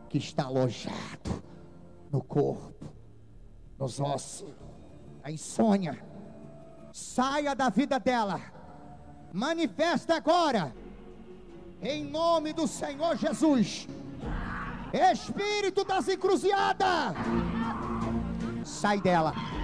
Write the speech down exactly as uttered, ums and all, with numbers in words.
que está alojado no corpo, nos ossos, a insônia, saia da vida dela, manifesta agora, em nome do Senhor Jesus. Espírito das encruzilhadas, sai dela.